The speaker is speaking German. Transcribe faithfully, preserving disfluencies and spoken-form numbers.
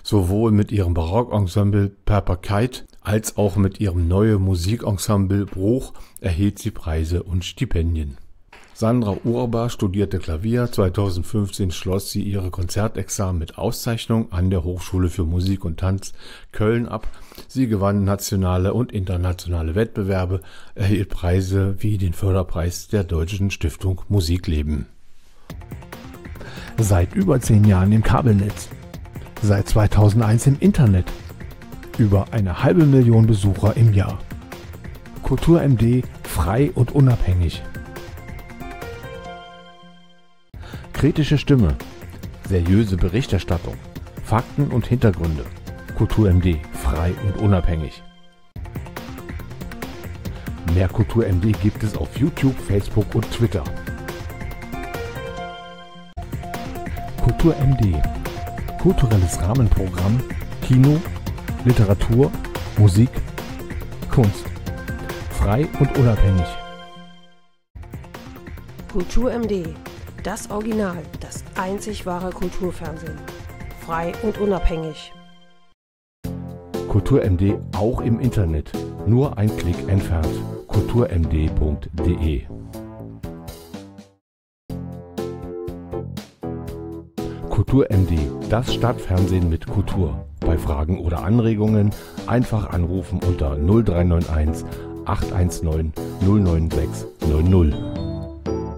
Sowohl mit ihrem Barockensemble Perperkeit als auch mit ihrem neuen Musikensemble Bruch erhielt sie Preise und Stipendien. Sandra Urbar studierte Klavier, zweitausendfünfzehn schloss sie ihre Konzertexamen mit Auszeichnung an der Hochschule für Musik und Tanz Köln ab. Sie gewann nationale und internationale Wettbewerbe, erhielt Preise wie den Förderpreis der Deutschen Stiftung Musikleben. Seit über zehn Jahren im Kabelnetz. Seit zweitausendeins im Internet. Über eine halbe Million Besucher im Jahr. Kultur M D, frei und unabhängig. Kritische Stimme, seriöse Berichterstattung, Fakten und Hintergründe. Kultur M D, frei und unabhängig. Mehr Kultur M D gibt es auf YouTube, Facebook und Twitter. Kultur M D, kulturelles Rahmenprogramm, Kino, Literatur, Musik, Kunst. Frei und unabhängig. Kultur M D, das Original, das einzig wahre Kulturfernsehen. Frei und unabhängig. Kultur M D auch im Internet. Nur ein Klick entfernt. kultur m d punkt d e. Kultur M D, das Stadtfernsehen mit Kultur. Bei Fragen oder Anregungen einfach anrufen unter null drei neun eins acht eins neun null neun sechs neun null.